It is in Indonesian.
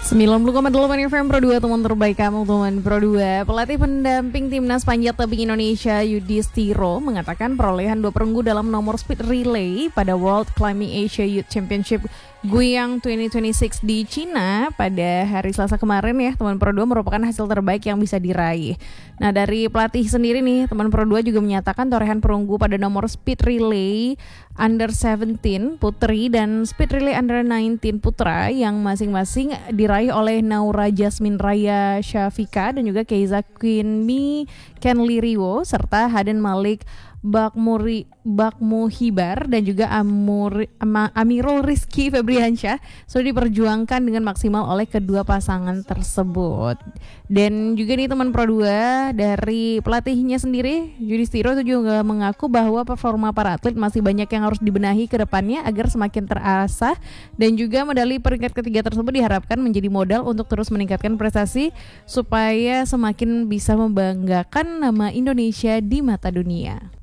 90,8 FM Pro 2, teman terbaik kamu, teman Pro 2. Pelatih pendamping timnas panjat tebing Indonesia Yudhistiro mengatakan perolehan 2 perunggu dalam nomor speed relay pada World Climbing Asia Youth Championship Guiyang 2026 di Cina pada hari Selasa kemarin ya, teman Pro 2, merupakan hasil terbaik yang bisa diraih. Nah, dari pelatih sendiri nih, teman Pro 2 juga menyatakan torehan perunggu pada nomor speed relay under 17 putri dan speed relay under 19 putra yang masing-masing diraih oleh Naura Jasmine Raya Syafika dan juga Keiza Quinmi Kenliriwo serta Haden Malik Bakmuhibar dan juga Amirul Rizky Febriansyah sudah diperjuangkan dengan maksimal oleh kedua pasangan tersebut. Dan juga nih teman Pro 2, dari pelatihnya sendiri Yudhistiro itu juga mengaku bahwa performa para atlet masih banyak yang harus dibenahi ke depannya agar semakin terasah, dan juga medali peringkat ketiga tersebut diharapkan menjadi modal untuk terus meningkatkan prestasi supaya semakin bisa membanggakan nama Indonesia di mata dunia.